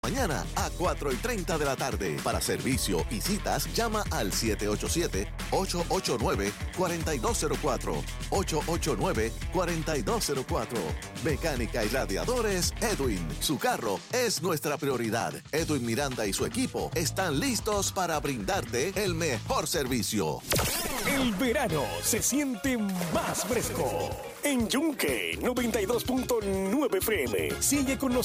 mañana a 4:30 de la tarde. Para servicio y citas, llama al 787-889-4204. 889-4204. Mecánica y Radiadores Edwin. Su carro es nuestra prioridad. Edwin Miranda y su equipo están listos para brindarte el mejor servicio. El verano se siente más fresco. En Yunque 92.9 FM. Sigue con nosotros.